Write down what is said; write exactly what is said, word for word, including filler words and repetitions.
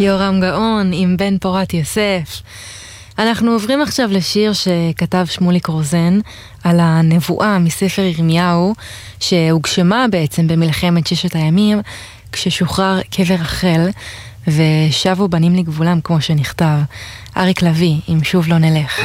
יורם גאון עם בן פורת יוסף. אנחנו עוברים עכשיו לשיר שכתב שמוליק רוזן על הנבואה מספר ירמיהו, שהוגשמה בעצם במלחמת ששת הימים כששוחרר קבר רחל ושבו בנים לגבולם כמו שנכתב. אריק לוי עם שוב לא נלך.